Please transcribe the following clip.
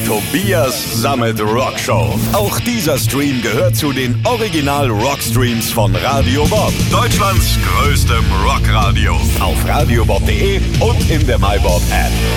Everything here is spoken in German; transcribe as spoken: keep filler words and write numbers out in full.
Tobias Summit Rock Show. Auch dieser Stream gehört zu den Original Rockstreams von Radio Bob. Deutschlands größtem Rockradio. Auf radiobob punkt de und in der MyBob App.